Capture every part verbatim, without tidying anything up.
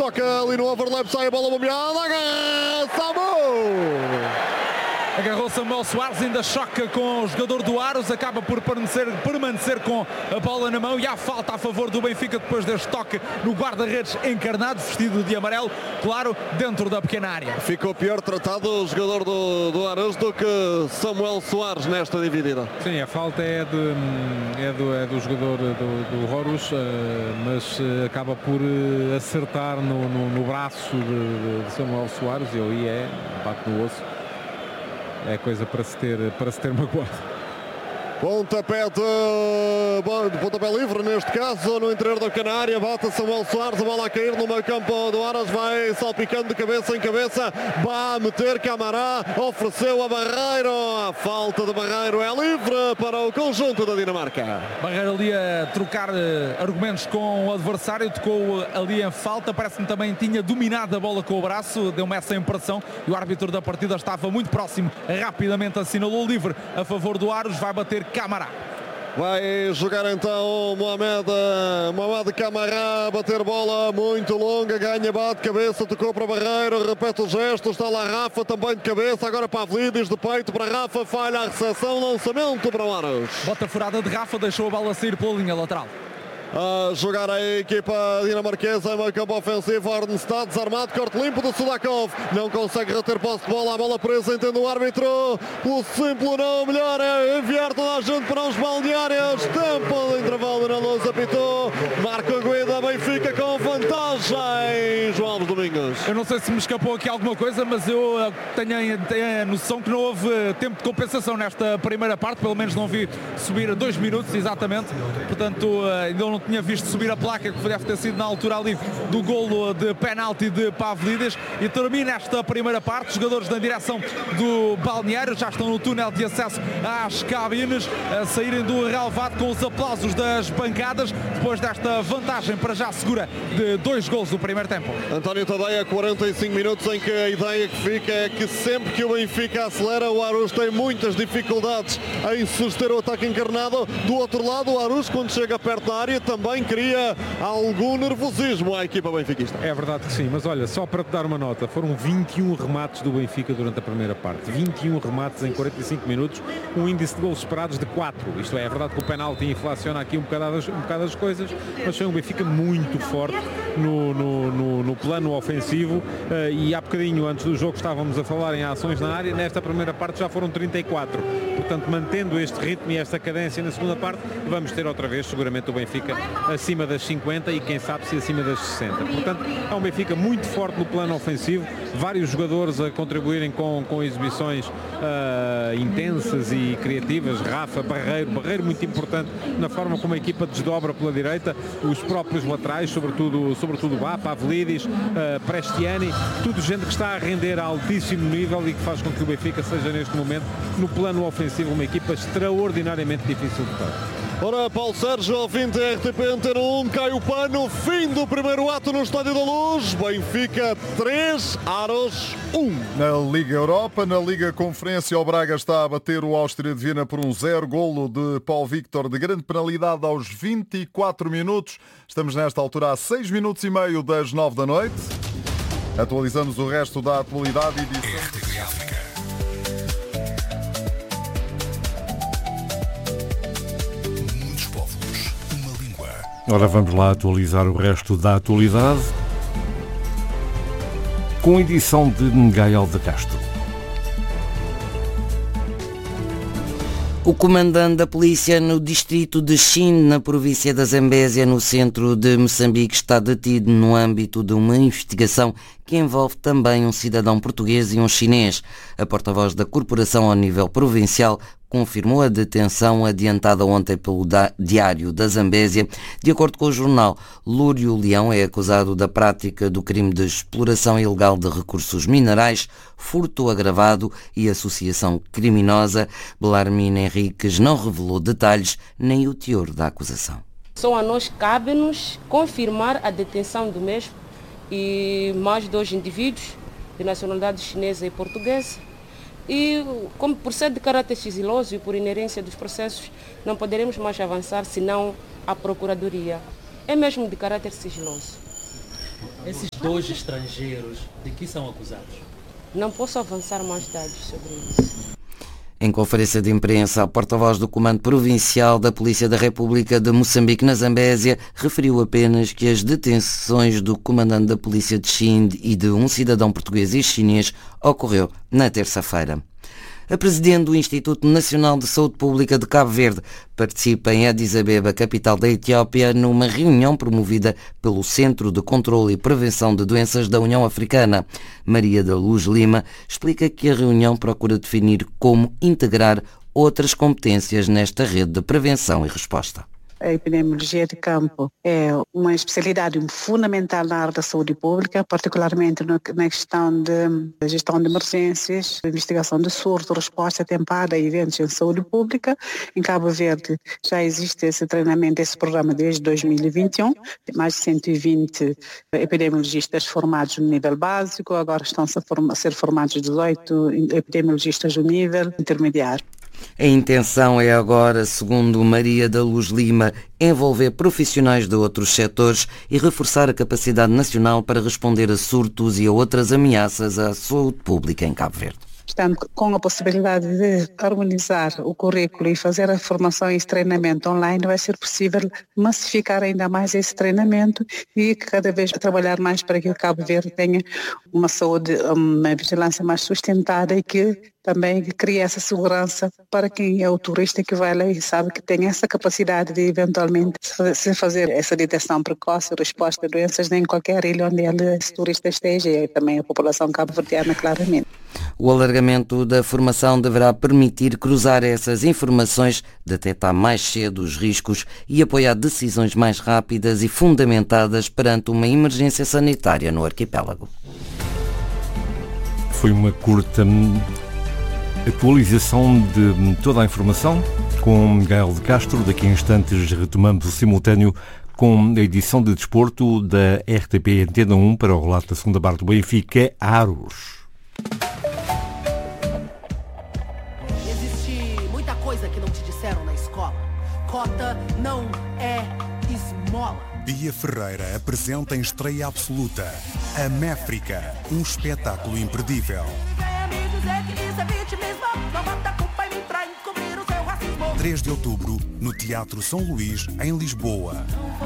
toca ali no overlap, sai a bola bombeada, Samu! Agarrou Samuel Soares, ainda choca com o jogador do Aros, acaba por permanecer, permanecer com a bola na mão e há falta a favor do Benfica depois deste toque no guarda-redes encarnado, vestido de amarelo, claro, dentro da pequena área. Ficou pior tratado o jogador do, do Aros do que Samuel Soares nesta dividida. Sim, a falta é, de, é, do, é do jogador do, do Horus, uh, mas uh, acaba por uh, acertar no, no, no braço de, de Samuel Soares e aí é, bate no osso. É coisa para se ter, para se ter magoado. Pontapé de, de pontapé livre, neste caso, no interior da pequena área, bate Samuel Soares, a bola a cair no meio campo do Aras, vai salpicando de cabeça em cabeça, vai meter Camará, ofereceu a Barreiro, a falta de Barreiro é livre para o conjunto da Dinamarca. Barreiro ali a trocar argumentos com o adversário, tocou ali em falta, parece-me também tinha dominado a bola com o braço, deu-me essa impressão e o árbitro da partida estava muito próximo, rapidamente assinalou livre a favor do Aros, vai bater Camará. Vai jogar então Mohamed, Mohamed Camará, bater bola muito longa, ganha, bate, cabeça, tocou para Barreiro, repete o gesto, está lá Rafa também de cabeça, agora Pavlidis de peito para Rafa, falha a recepção, lançamento para o Aros. Bota furada de Rafa, deixou a bola sair pela linha lateral. A jogar a equipa dinamarquesa em meio campo ofensivo, Arnstad desarmado, corte limpo do Sudakov, não consegue reter posse de bola, a bola presa, entende o árbitro, o simples não, melhor é enviar toda a gente para os balneários, tempo de intervalo na luz, apitou, Marco Guida, Benfica com vantagem, João Alves Domingos. Eu não sei se me escapou aqui alguma coisa, mas eu tenho, tenho a noção que não houve tempo de compensação nesta primeira parte, pelo menos não vi subir a dois minutos exatamente, portanto ainda não tinha visto subir a placa que deve ter sido na altura ali do golo de penalti de Pavlidis e termina esta primeira parte. Os jogadores na direção do balneário já estão no túnel de acesso às cabines a saírem do relvado com os aplausos das bancadas depois desta vantagem para já segura de dois golos no primeiro tempo. António Tadeia, quarenta e cinco minutos em que a ideia que fica é que sempre que o Benfica acelera, o Aros tem muitas dificuldades em suster o ataque encarnado. Do outro lado, o Aros, quando chega perto da área, também cria algum nervosismo à equipa benfiquista. É verdade que sim, mas olha, só para te dar uma nota, foram vinte e um remates do Benfica durante a primeira parte, vinte e um remates em quarenta e cinco minutos, um índice de golos esperados de quatro, isto é, é verdade que o penalti inflaciona aqui um bocado as, um bocado as coisas, mas foi um Benfica muito forte no, no, no, no plano ofensivo uh, e há bocadinho antes do jogo estávamos a falar em ações na área, nesta primeira parte já foram trinta e quatro, portanto mantendo este ritmo e esta cadência na segunda parte, vamos ter outra vez seguramente o Benfica acima das cinquenta e quem sabe se acima das sessenta. Portanto, é um Benfica muito forte no plano ofensivo, vários jogadores a contribuírem com, com exibições uh, intensas e criativas. Rafa, Barreiro, Barreiro muito importante na forma como a equipa desdobra pela direita, os próprios laterais, sobretudo, sobretudo Bá, Pavlidis, uh, Prestiani, tudo gente que está a render a altíssimo nível e que faz com que o Benfica seja neste momento, no plano ofensivo, uma equipa extraordinariamente difícil de parar. Ora, Paulo Sérgio, ao fim de R T P Antena um, cai o pano, fim do primeiro ato no Estádio da Luz, Benfica três, Aros um. Na Liga Europa, na Liga Conferência, o Braga está a bater o Áustria de Viena por um zero, golo de Paulo Victor de grande penalidade aos vinte e quatro minutos. Estamos nesta altura a seis minutos e meio das nove da noite. Atualizamos o resto da atualidade e edição... R T P África. Ora, vamos lá atualizar o resto da atualidade com a edição de Miguel de Castro. O comandante da polícia no distrito de Xin, na província da Zambésia, no centro de Moçambique, está detido no âmbito de uma investigação que envolve também um cidadão português e um chinês. A porta-voz da corporação ao nível provincial confirmou a detenção adiantada ontem pelo Diário da Zambésia. De acordo com o jornal, Lúrio Leão é acusado da prática do crime de exploração ilegal de recursos minerais, furto agravado e associação criminosa. Belarmina Henriques não revelou detalhes nem o teor da acusação. Só a nós cabe-nos confirmar a detenção do mesmo e mais dois indivíduos de nacionalidade chinesa e portuguesa. E como por ser de caráter sigiloso e por inerência dos processos, não poderemos mais avançar senão a Procuradoria. É mesmo de caráter sigiloso. Esses dois estrangeiros, de que são acusados? Não posso avançar mais dados sobre isso. Em conferência de imprensa, o porta-voz do Comando Provincial da Polícia da República de Moçambique, na Zambésia, referiu apenas que as detenções do comandante da Polícia de Xinde e de um cidadão português e chinês ocorreu na terça-feira. A presidente do Instituto Nacional de Saúde Pública de Cabo Verde participa em Addis Abeba, capital da Etiópia, numa reunião promovida pelo Centro de Controlo e Prevenção de Doenças da União Africana. Maria da Luz Lima explica que a reunião procura definir como integrar outras competências nesta rede de prevenção e resposta. A epidemiologia de campo é uma especialidade fundamental na área da saúde pública, particularmente na questão de gestão de emergências, investigação de surto, resposta atempada a eventos em saúde pública. Em Cabo Verde já existe esse treinamento, esse programa desde dois mil e vinte e um, tem mais de cento e vinte epidemiologistas formados no nível básico, agora estão a ser formados dezoito epidemiologistas no nível intermediário. A intenção é agora, segundo Maria da Luz Lima, envolver profissionais de outros setores e reforçar a capacidade nacional para responder a surtos e a outras ameaças à saúde pública em Cabo Verde. Portanto, com a possibilidade de harmonizar o currículo e fazer a formação e esse treinamento online, vai ser possível massificar ainda mais esse treinamento e cada vez trabalhar mais para que o Cabo Verde tenha uma saúde, uma vigilância mais sustentada e que também crie essa segurança para quem é o turista que vai lá e sabe que tem essa capacidade de eventualmente se fazer essa detecção precoce, resposta a doenças em qualquer ilha onde esse turista esteja e também a população cabo-verdiana, claramente. O alargamento da formação deverá permitir cruzar essas informações, detectar mais cedo os riscos e apoiar decisões mais rápidas e fundamentadas perante uma emergência sanitária no arquipélago. Foi uma curta atualização de toda a informação com Gael de Castro. Daqui a instantes retomamos o simultâneo com a edição de desporto da R T P Antena um para o relato da segunda parte do Benfica, Aros. Existe muita coisa que não te disseram na escola. Cota não é esmola. Bia Ferreira apresenta em estreia absoluta a Méfrica, um espetáculo imperdível. três de outubro, no Teatro São Luís, em Lisboa.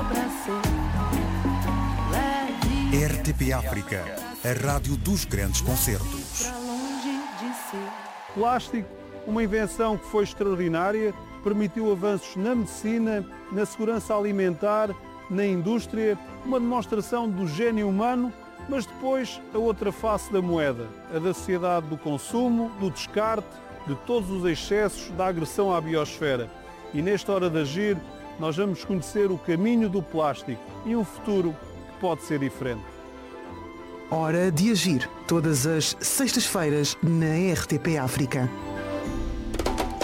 R T P África, a rádio dos grandes concertos. Plástico, uma invenção que foi extraordinária, permitiu avanços na medicina, na segurança alimentar, na indústria, uma demonstração do gênio humano, mas depois a outra face da moeda, a da sociedade do consumo, do descarte, de todos os excessos da agressão à biosfera. E nesta hora de agir, nós vamos conhecer o caminho do plástico e um futuro que pode ser diferente. Hora de agir, todas as sextas-feiras na R T P África.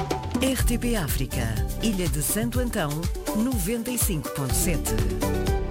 R T P África, Ilha de Santo Antão, noventa e cinco ponto sete.